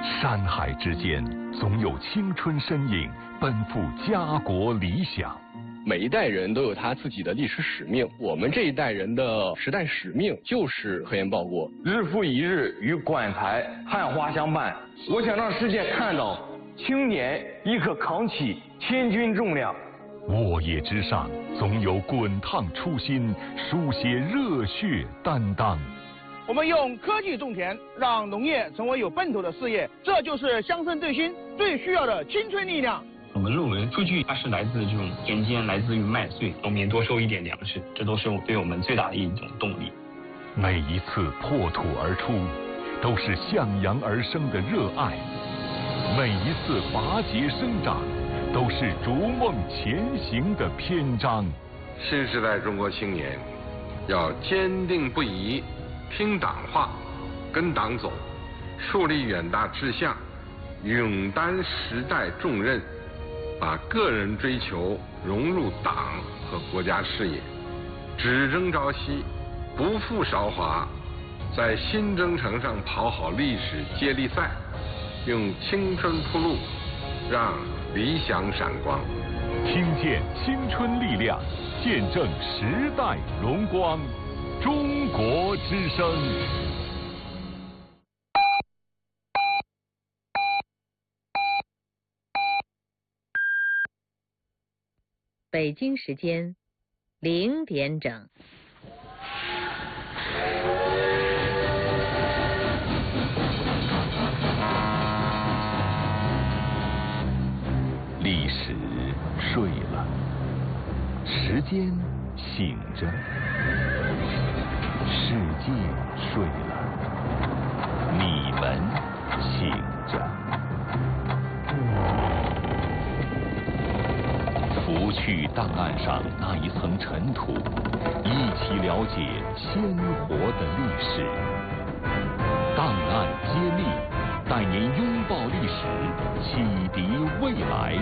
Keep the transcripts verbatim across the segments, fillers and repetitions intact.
山海之间，总有青春身影奔赴家国理想。 每一代人都有他自己的历史使命，我们这一代人的时代使命就是和颜报国。 日复一日与馆台汉花相伴，我想让世界看到青年亦可扛起千钧重量。 沃野之上，总有滚烫初心，书写热血担当。 我们用科技种田，让农业成为有奔头的事业，这就是乡村振兴最需要的青春力量。 我们认为数据它是来自这种田间，来自于麦穗，农民多收一点粮食，这都是对我们最大的一种动力。 每一次破土而出，都是向阳而生的热爱；每一次拔节生长，都是逐梦前行的篇章。 新时代中国青年要坚定不移，听党话，跟党走，树立远大志向，勇担时代重任，把个人追求融入党和国家事业，只争朝夕，不负韶华，在新征程上跑好历史接力赛，用青春铺路，让理想闪光。 听见青春力量，见证时代荣光。中国之声。 北京时间零点整。 历史睡了，时间醒着，世界睡了，你们醒着。拂去档案上那一层尘土，一起了解鲜活的历史。档案揭秘，带您拥抱历史，启迪未来。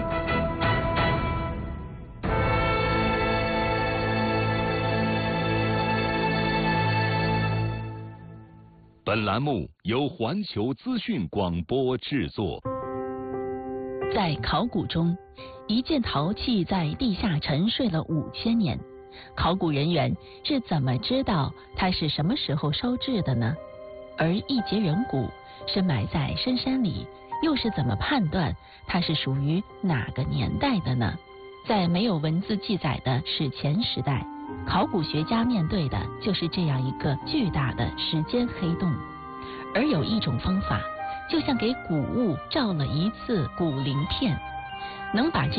本栏目由环球资讯广播制作。 在考古中，一件陶器在地下沉睡了五千年，考古人员是怎么知道它是什么时候烧制的呢？而一节人骨是埋在深山里，又是怎么判断它是属于哪个年代的呢？在没有文字记载的史前时代，考古学家面对的就是这样一个巨大的时间黑洞。而有一种方法，就像给古物照了一次古鳞片，能把这